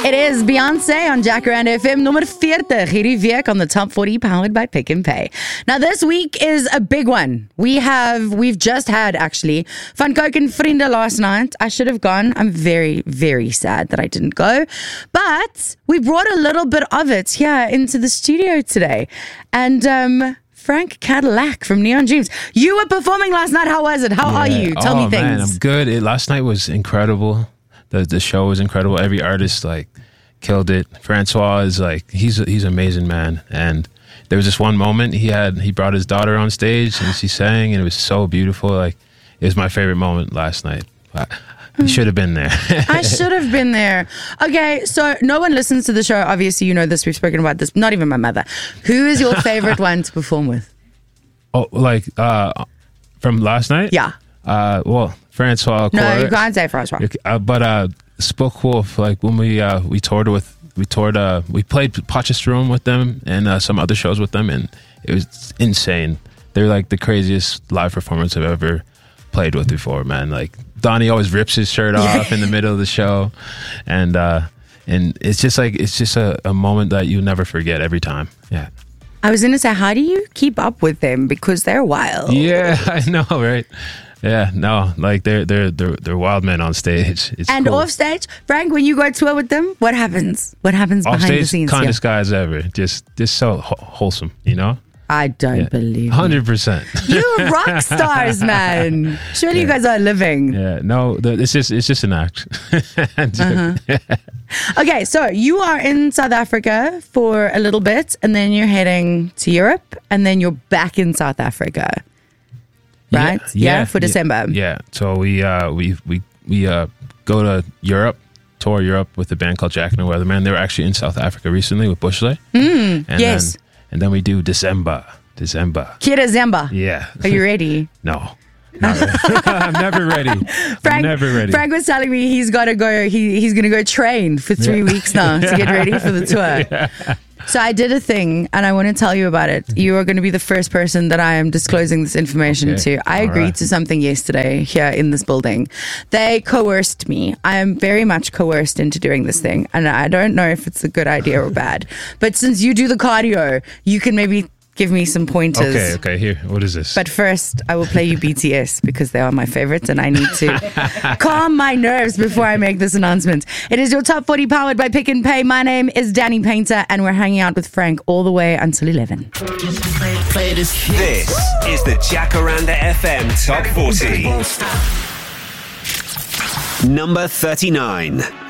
It is Beyonce on Jacaranda FM, nummer 40, hierdie week on the Top 40 powered by Pick and Pay. Now this week is a big one. We've just had actually Van Coke and Vrienden last night. I should have gone. I'm very, very sad that I didn't go. But we brought a little bit of it here into the studio today. And Frank Cadillac from Neon Dreams. You were performing last night. How was it? How are you? Tell me things. Man, I'm good. Last night was incredible. The show was incredible. Every artist killed it. Francois is he's an amazing man. And there was this one moment he brought his daughter on stage and she sang and it was so beautiful. It was my favorite moment last night. You should have been there. I should have been there. Okay, so no one listens to the show. Obviously, you know this. We've spoken about this. Not even my mother. Who is your favorite one to perform with? Oh, from last night? Yeah. Well, Francois. No, you can't say Francois. But Spook Wolf, when we toured we played Potchefstroom with them and some other shows with them, and it was insane. They're the craziest live performance I've ever played with before, man. Donnie always rips his shirt off in the middle of the show, and it's just a moment that you never forget every time. Yeah. I was gonna say, how do you keep up with them because they're wild? Yeah, I know, right? Yeah, no, they're wild men on stage. It's and cool. Off stage, Frank, when you go tour with them, what happens? What happens off behind stage, the scenes? Kindest guys ever. Just so wholesome, you know. I don't believe 100%. You're rock stars, man. Surely you guys are living. Yeah, no, it's just an act. Okay, so you are in South Africa for a little bit, and then you're heading to Europe, and then you're back in South Africa, right? Yeah, for December. Yeah, so we go to Europe, tour Europe with a band called Jack and the Weatherman. They were actually in South Africa recently with Bushley. Yes. And then we do December. Kia December. Yeah. Are you ready? No. I'm never ready. Frank was telling me he's got to go. He's going to go train for 3 weeks now to get ready for the tour. Yeah. So I did a thing, and I want to tell you about it. You are going to be the first person that I am disclosing this information to. I agreed to something yesterday here in this building. They coerced me. I am very much coerced into doing this thing, and I don't know if it's a good idea or bad. But since you do the cardio, you can maybe give me some pointers. Okay, here. What is this? But first, I will play you BTS because they are my favorites and I need to calm my nerves before I make this announcement. It is your Top 40 powered by Pick and Pay. My name is Danny Painter and we're hanging out with Frank all the way until 11. This is the Jacaranda FM Top 40. Number 39.